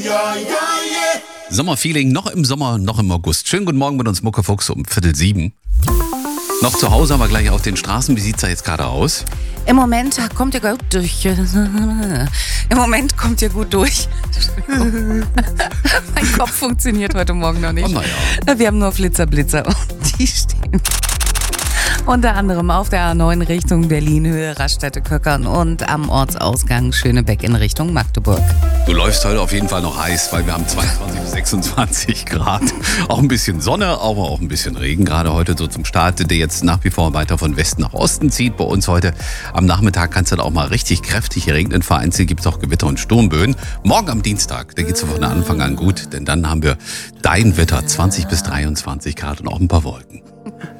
Sommerfeeling, noch im Sommer, noch im August. Schönen guten Morgen mit uns Muckefuchs um 6:45. Noch zu Hause, aber gleich auf den Straßen. Wie sieht's da jetzt gerade aus? Im Moment kommt ihr gut durch. Im Moment kommt ihr gut durch. Mein Kopf funktioniert heute Morgen noch nicht. Oh, naja. Wir haben nur Flitzer-Blitzer und die stehen unter anderem auf der A9 Richtung Berlin-Höhe, Raststätte-Köckern und am Ortsausgang Schönebeck in Richtung Magdeburg. Du läufst heute auf jeden Fall noch heiß, weil wir haben 22 bis 26 Grad. Auch ein bisschen Sonne, aber auch ein bisschen Regen. Gerade heute so zum Start, der jetzt nach wie vor weiter von Westen nach Osten zieht. Bei uns heute am Nachmittag kann es dann auch mal richtig kräftig regnen. Vereinzelt gibt es auch Gewitter und Sturmböen. Morgen am Dienstag, da geht es von Anfang an gut, denn dann haben wir dein Wetter 20 bis 23 Grad und auch ein paar Wolken.